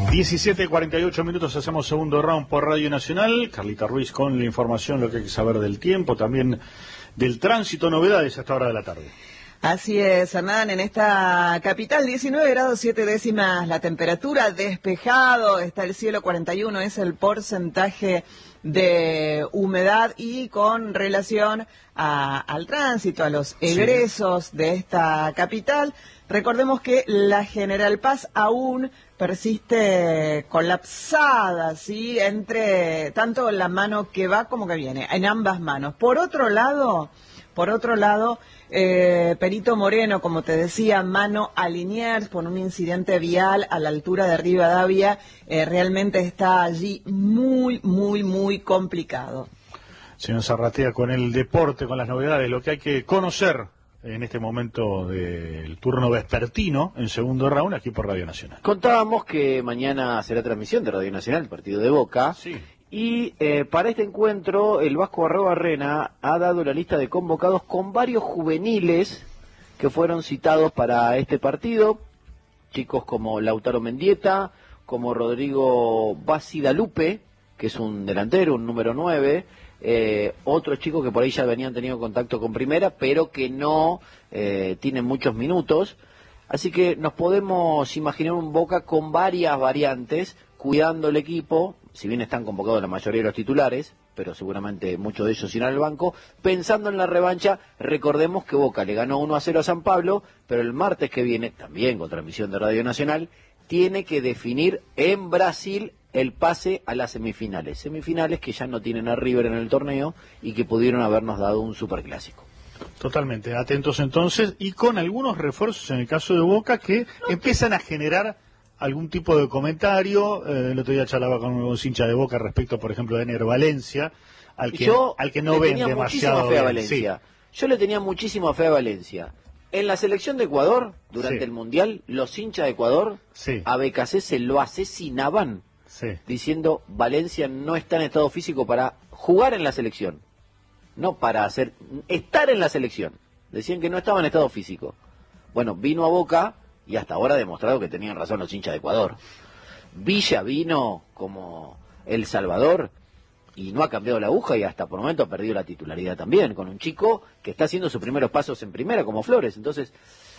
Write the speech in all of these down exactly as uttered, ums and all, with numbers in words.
diecisiete cuarenta y ocho minutos, hacemos segundo round por Radio Nacional. Carlita Ruiz con la información, lo que hay que saber del tiempo, también del tránsito, novedades a esta hora de la tarde. Así es, Hernán, en esta capital diecinueve grados siete décimas la temperatura, despejado, está el cielo, cuarenta y uno es el porcentaje de humedad, y con relación a, al tránsito, a los egresos sí. de esta capital, recordemos que la General Paz aún persiste colapsada, ¿sí? Entre tanto la mano que va como que viene, en ambas manos. Por otro lado, por otro lado, eh, Perito Moreno, como te decía, mano a Liniers por un incidente vial a la altura de Rivadavia, eh, realmente está allí muy, muy, muy complicado. Señor Zarratea, con el deporte, con las novedades, lo que hay que conocer en este momento del turno vespertino, en segundo round, aquí por Radio Nacional. Contábamos que mañana será transmisión de Radio Nacional, el partido de Boca. Sí. Y eh, para este encuentro, el Vasco Arrobarrena ha dado la lista de convocados con varios juveniles que fueron citados para este partido. Chicos como Lautaro Mendieta, como Rodrigo Basidalupe, que es un delantero, un número nueve. Eh, otros chicos que por ahí ya venían teniendo contacto con primera, pero que no eh, tienen muchos minutos. Así que nos podemos imaginar un Boca con varias variantes, cuidando el equipo, si bien están convocados la mayoría de los titulares, pero seguramente muchos de ellos irán al banco. Pensando en la revancha, recordemos que Boca le ganó uno a cero a San Pablo, pero el martes que viene, también con transmisión de Radio Nacional, tiene que definir en Brasil el pase a las semifinales. Semifinales que ya no tienen a River en el torneo y que pudieron habernos dado un superclásico. Totalmente, atentos entonces, y con algunos refuerzos en el caso de Boca que no, empiezan a generar algún tipo de comentario. Eh, el otro día charlaba con un hincha de Boca respecto, por ejemplo, de Ener Valencia, al que, yo al que no ven demasiado fe a bien. Valencia. Sí. Yo le tenía muchísima fe a Valencia. En la selección de Ecuador, durante sí. el Mundial, los hinchas de Ecuador sí. a B K C se lo asesinaban, sí. diciendo Valencia no está en estado físico para jugar en la selección. No para hacer, estar en la selección. Decían que no estaba en estado físico. Bueno, vino a Boca y hasta ahora ha demostrado que tenían razón los hinchas de Ecuador. Villa vino como El Salvador y no ha cambiado la aguja, y hasta por momento ha perdido la titularidad también, con un chico que está haciendo sus primeros pasos en primera como Flores. Entonces,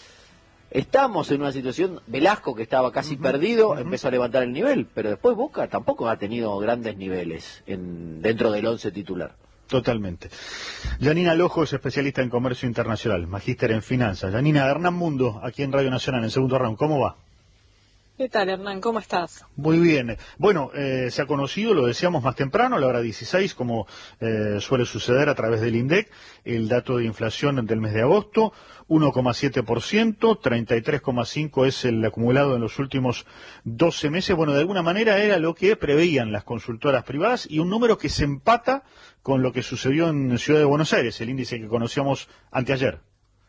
estamos en una situación, Velasco que estaba casi uh-huh, perdido, uh-huh. empezó a levantar el nivel, pero después Boca tampoco ha tenido grandes niveles en, dentro del once titular. Totalmente. Yanina Lojo es especialista en comercio internacional, magíster en finanzas. Yanina, Hernán Mundo, aquí en Radio Nacional, en segundo round, ¿cómo va? ¿Qué tal, Hernán? ¿Cómo estás? Muy bien. Bueno, eh, se ha conocido, lo decíamos más temprano, a la hora dieciséis, como eh, suele suceder a través del INDEC, el dato de inflación del mes de agosto, uno coma siete por ciento, treinta y tres coma cinco por ciento es el acumulado en los últimos doce meses. Bueno, de alguna manera era lo que preveían las consultoras privadas, y un número que se empata con lo que sucedió en Ciudad de Buenos Aires, el índice que conocíamos anteayer.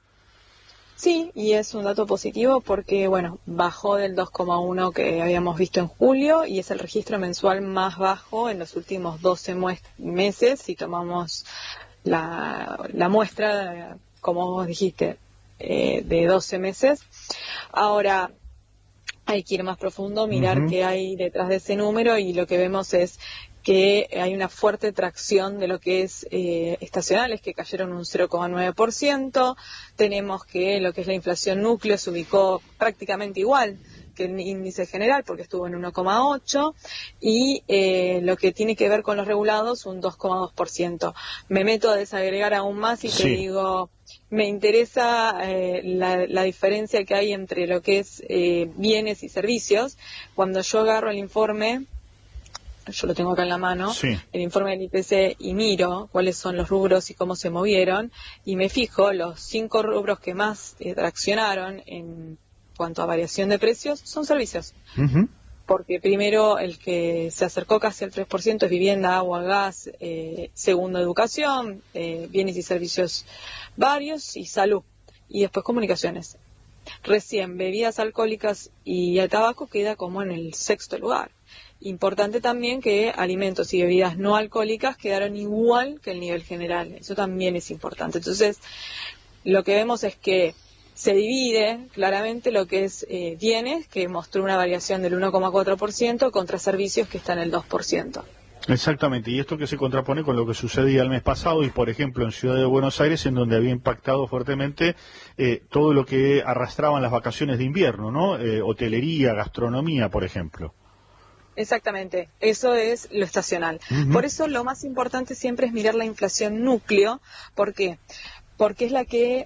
Sí, y es un dato positivo porque, bueno, bajó del dos coma uno que habíamos visto en julio, y es el registro mensual más bajo en los últimos doce meses, si tomamos la, la muestra, como vos dijiste, eh, de doce meses. Ahora, hay que ir más profundo, mirar uh-huh. qué hay detrás de ese número, y lo que vemos es que hay una fuerte tracción de lo que es eh, estacionales, que cayeron un cero coma nueve por ciento. Tenemos que lo que es la inflación núcleo se ubicó prácticamente igual que el índice general, porque estuvo en uno coma ocho, y eh, lo que tiene que ver con los regulados, un dos coma dos por ciento. Me meto a desagregar aún más y sí. te digo, me interesa eh, la, la diferencia que hay entre lo que es eh, bienes y servicios. Cuando yo agarro el informe, yo lo tengo acá en la mano, sí. el informe del I P C, y miro cuáles son los rubros y cómo se movieron, y me fijo, los cinco rubros que más eh, traccionaron en cuanto a variación de precios son servicios. Uh-huh. Porque primero el que se acercó casi al tres por ciento es vivienda, agua, gas, eh, segundo educación, eh, bienes y servicios varios, y salud, y después comunicaciones. Recién bebidas alcohólicas y el tabaco queda como en el sexto lugar. Importante también que alimentos y bebidas no alcohólicas quedaron igual que el nivel general. Eso también es importante. Entonces, lo que vemos es que se divide claramente lo que es eh, bienes, que mostró una variación del uno coma cuatro por ciento, contra servicios, que está en el dos por ciento. Exactamente, y esto que se contrapone con lo que sucedía el mes pasado y, por ejemplo, en Ciudad de Buenos Aires, en donde había impactado fuertemente eh, todo lo que arrastraban las vacaciones de invierno, ¿no? Eh, hotelería, gastronomía, por ejemplo. Exactamente, eso es lo estacional. Uh-huh. Por eso lo más importante siempre es mirar la inflación núcleo. ¿Por qué? Porque es la que,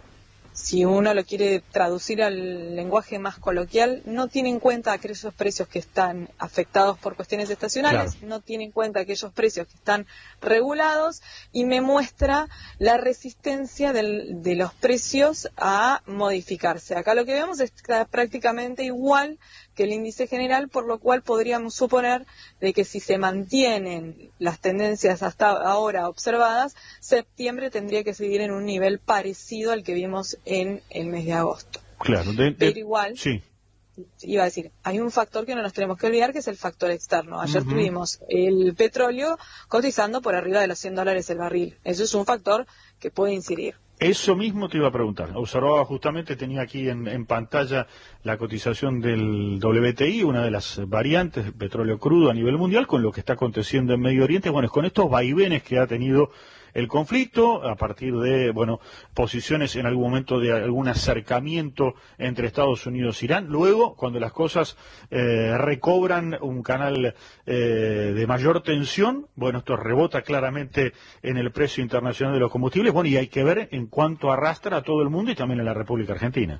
si uno lo quiere traducir al lenguaje más coloquial, no tiene en cuenta aquellos precios que están afectados por cuestiones estacionales, claro. No tiene en cuenta aquellos precios que están regulados, y me muestra la resistencia del, de los precios a modificarse. Acá lo que vemos es prácticamente igual que el índice general, por lo cual podríamos suponer de que si se mantienen las tendencias hasta ahora observadas, septiembre tendría que seguir en un nivel parecido al que vimos en el mes de agosto. Claro, de, de, pero igual, sí. Iba a decir, hay un factor que no nos tenemos que olvidar, que es el factor externo. Ayer uh-huh. tuvimos el petróleo cotizando por arriba de los cien dólares el barril. Eso es un factor que puede incidir. Eso mismo te iba a preguntar. Observaba justamente, tenía aquí en, en pantalla la cotización del W T I, una de las variantes del petróleo crudo a nivel mundial, con lo que está aconteciendo en Medio Oriente. Bueno, es con estos vaivenes que ha tenido el conflicto, a partir de, bueno, posiciones en algún momento de algún acercamiento entre Estados Unidos e Irán. Luego, cuando las cosas eh, recobran un canal eh, de mayor tensión, bueno, esto rebota claramente en el precio internacional de los combustibles. Bueno, y hay que ver en cuánto arrastra a todo el mundo y también a la República Argentina.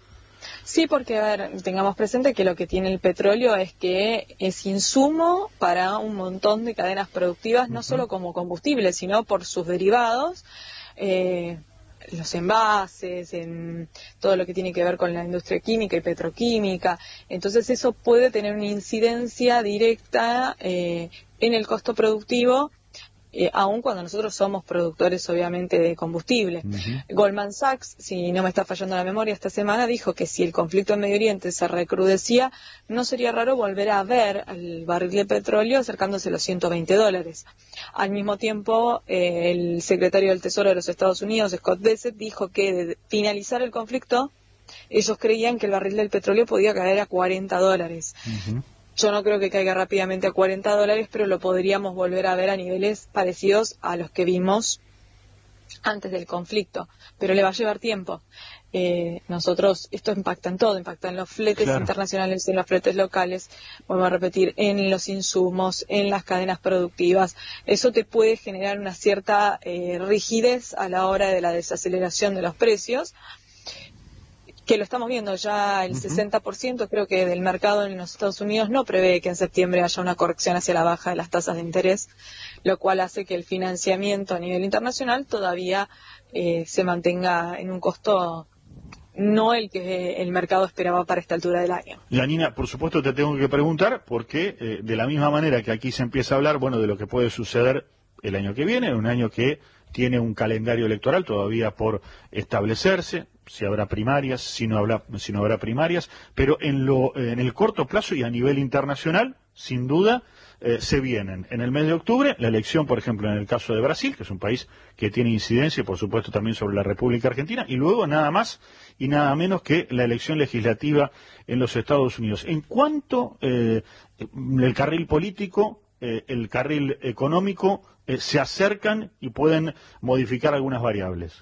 Sí, porque, a ver, tengamos presente que lo que tiene el petróleo es que es insumo para un montón de cadenas productivas, no uh-huh. solo como combustible, sino por sus derivados, eh, los envases, en todo lo que tiene que ver con la industria química y petroquímica. Entonces eso puede tener una incidencia directa eh, en el costo productivo, Eh, aun cuando nosotros somos productores, obviamente, de combustible. Uh-huh. Goldman Sachs, si no me está fallando la memoria, esta semana dijo que si el conflicto en Medio Oriente se recrudecía, no sería raro volver a ver al barril de petróleo acercándose a los ciento veinte dólares. Al mismo tiempo, eh, el secretario del Tesoro de los Estados Unidos, Scott Bessent, dijo que de finalizar el conflicto, ellos creían que el barril del petróleo podía caer a cuarenta dólares. Uh-huh. Yo no creo que caiga rápidamente a cuarenta dólares, pero lo podríamos volver a ver a niveles parecidos a los que vimos antes del conflicto. Pero le va a llevar tiempo. Eh, nosotros, esto impacta en todo, impacta en los fletes claro. internacionales, en los fletes locales, vamos a repetir, en los insumos, en las cadenas productivas. Eso te puede generar una cierta eh, rigidez a la hora de la desaceleración de los precios, que lo estamos viendo ya. El uh-huh. sesenta por ciento creo que del mercado en los Estados Unidos no prevé que en septiembre haya una corrección hacia la baja de las tasas de interés, lo cual hace que el financiamiento a nivel internacional todavía eh, se mantenga en un costo no el que el mercado esperaba para esta altura del año. Janina, por supuesto te tengo que preguntar, porque eh, de la misma manera que aquí se empieza a hablar, bueno, de lo que puede suceder el año que viene, un año que tiene un calendario electoral todavía por establecerse, si habrá primarias, si no habrá, si no habrá primarias, pero en lo, en el corto plazo y a nivel internacional, sin duda, eh, se vienen. En el mes de octubre, la elección, por ejemplo, en el caso de Brasil, que es un país que tiene incidencia, por supuesto, también sobre la República Argentina, y luego nada más y nada menos que la elección legislativa en los Estados Unidos. En cuanto eh, el carril político, eh, el carril económico, eh, se acercan y pueden modificar algunas variables.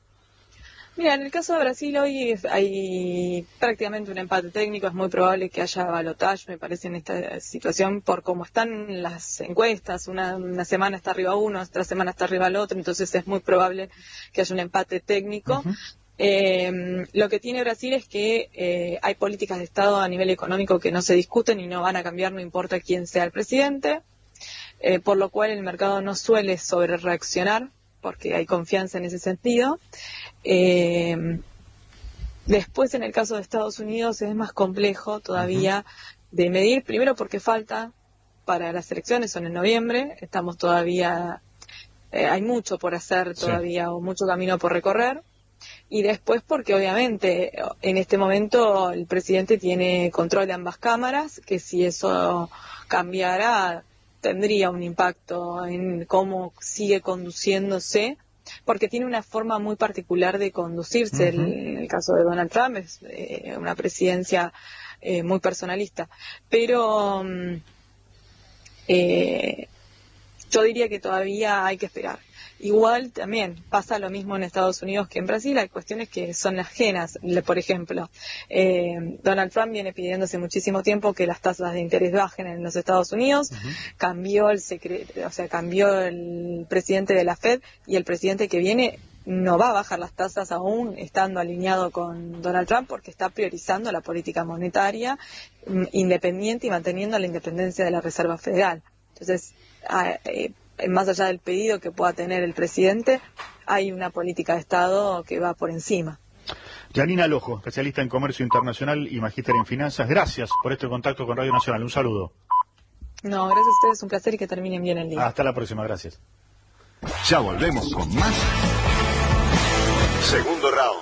Mira, en el caso de Brasil hoy hay prácticamente un empate técnico, es muy probable que haya balotaje, me parece, en esta situación, por cómo están las encuestas. Una, una semana está arriba uno, otra semana está arriba el otro, entonces es muy probable que haya un empate técnico. Uh-huh. Eh, lo que tiene Brasil es que eh, hay políticas de Estado a nivel económico que no se discuten y no van a cambiar, no importa quién sea el presidente, eh, por lo cual el mercado no suele sobre reaccionar, porque hay confianza en ese sentido. Eh, después, en el caso de Estados Unidos, es más complejo todavía uh-huh. de medir, primero porque falta para las elecciones, son en noviembre, estamos todavía, eh, hay mucho por hacer todavía, sí. o mucho camino por recorrer, y después porque obviamente en este momento el presidente tiene control de ambas cámaras, que si eso cambiara tendría un impacto en cómo sigue conduciéndose porque tiene una forma muy particular de conducirse. Uh-huh. el, en el caso de Donald Trump es eh, una presidencia eh, muy personalista, pero eh, yo diría que todavía hay que esperar. Igual también pasa lo mismo en Estados Unidos que en Brasil, hay cuestiones que son ajenas. Por ejemplo, eh, Donald Trump viene pidiendo hace muchísimo tiempo que las tasas de interés bajen en los Estados Unidos, uh-huh. cambió el secre- o sea, cambió el presidente de la Fed, y el presidente que viene no va a bajar las tasas aún estando alineado con Donald Trump, porque está priorizando la política monetaria independiente y manteniendo la independencia de la Reserva Federal. Entonces, eh, más allá del pedido que pueda tener el presidente, hay una política de Estado que va por encima. Janina Lojo, especialista en comercio internacional y magíster en finanzas, gracias por este contacto con Radio Nacional. Un saludo. No, gracias a ustedes, un placer y que terminen bien el día. Hasta la próxima, gracias. Ya volvemos con más. Segundo round.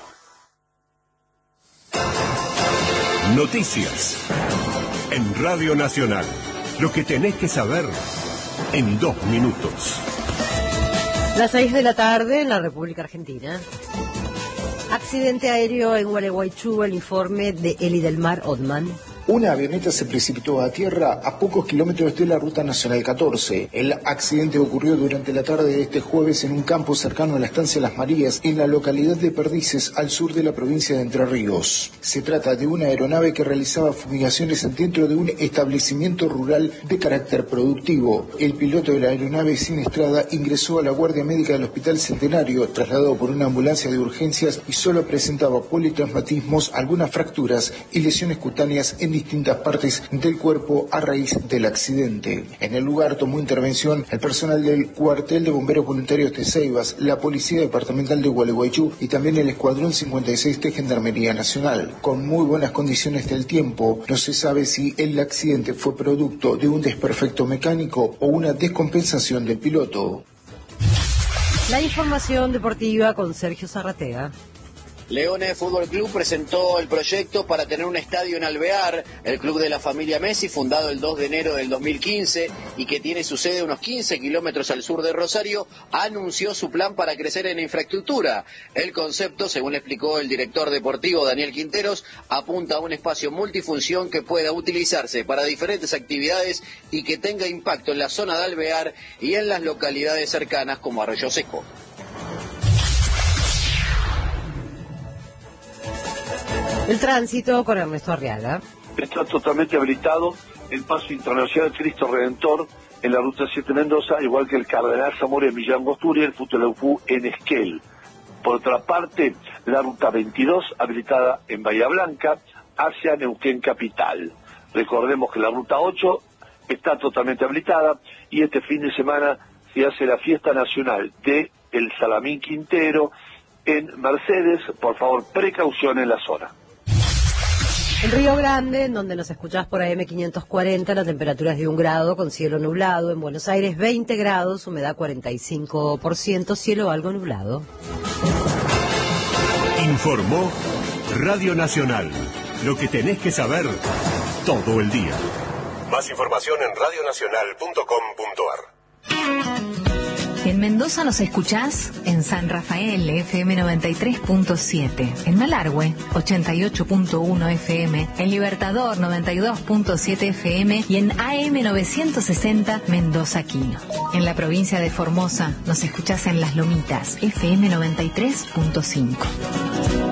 Noticias en Radio Nacional. Lo que tenés que saber en dos minutos. Las seis de la tarde en la República Argentina. Accidente aéreo en Gualeguaychú, el informe de Eli del Mar Odman. Una avioneta se precipitó a tierra a pocos kilómetros de la Ruta Nacional catorce. El accidente ocurrió durante la tarde de este jueves en un campo cercano a la estancia Las Marías, en la localidad de Perdices, al sur de la provincia de Entre Ríos. Se trata de una aeronave que realizaba fumigaciones dentro de un establecimiento rural de carácter productivo. El piloto de la aeronave siniestrada ingresó a la guardia médica del Hospital Centenario, trasladado por una ambulancia de urgencias, y solo presentaba politraumatismos, algunas fracturas y lesiones cutáneas en distintas partes del cuerpo a raíz del accidente. En el lugar tomó intervención el personal del cuartel de bomberos voluntarios de Ceibas, la Policía Departamental de Gualeguaychú y también el Escuadrón cincuenta y seis de Gendarmería Nacional. Con muy buenas condiciones del tiempo, no se sabe si el accidente fue producto de un desperfecto mecánico o una descompensación del piloto. La información deportiva con Sergio Zarratea. Leones Fútbol Club presentó el proyecto para tener un estadio en Alvear, el club de la familia Messi, fundado el dos de enero del dos mil quince y que tiene su sede unos quince kilómetros al sur de Rosario, anunció su plan para crecer en infraestructura. El concepto, según le explicó el director deportivo Daniel Quinteros, apunta a un espacio multifunción que pueda utilizarse para diferentes actividades y que tenga impacto en la zona de Alvear y en las localidades cercanas como Arroyo Seco. El tránsito con Ernesto Arriaga. Está totalmente habilitado el paso internacional Cristo Redentor en la ruta siete Mendoza, igual que el Cardenal Zamora en Millán Gosturi y el Futaleufú en Esquel. Por otra parte, la ruta veintidós habilitada en Bahía Blanca hacia Neuquén Capital. Recordemos que la ruta ocho está totalmente habilitada y este fin de semana se hace la fiesta nacional de el Salamín Quintero en Mercedes. Por favor, precaución en la zona. En Río Grande, en donde nos escuchás por A M quinientos cuarenta, la temperatura es de un grado con cielo nublado. En Buenos Aires, veinte grados, humedad cuarenta y cinco por ciento, cielo algo nublado. Informó Radio Nacional. Lo que tenés que saber todo el día. Más información en radio nacional punto com punto a r. En Mendoza nos escuchás en San Rafael, F M noventa y tres punto siete, en Malargüe, ochenta y ocho punto uno F M, en Libertador, noventa y dos punto siete F M y en A M novecientos sesenta Mendoza Quino. En la provincia de Formosa nos escuchás en Las Lomitas, F M noventa y tres punto cinco.